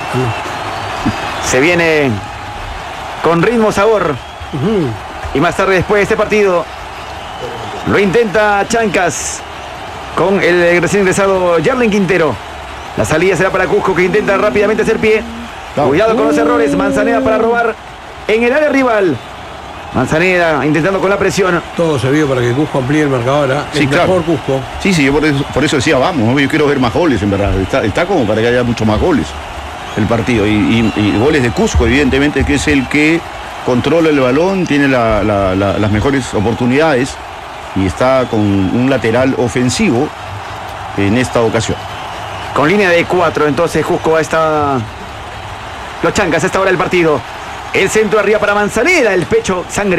Se viene con ritmo, sabor. Y más tarde, después de este partido, lo intenta Chancas con el recién ingresado Yarlen Quintero. La salida será para Cusco, que intenta rápidamente hacer pie. Cuidado con los errores. Manzaneda para robar en el área rival. Manzaneda intentando con la presión. Todo se vio para que Cusco amplíe el marcador. Sí, claro. Mejor Cusco. Sí, yo por eso decía, vamos, ¿no? Yo quiero ver más goles, en verdad. Está como para que haya muchos más goles el partido. Y goles de Cusco, evidentemente, que es el que controla el balón, tiene las mejores oportunidades y está con un lateral ofensivo en esta ocasión. Con línea de 4, entonces Cusco está... Los Chancas a esta hora del partido. El centro arriba para Manzaneda, el pecho sangre.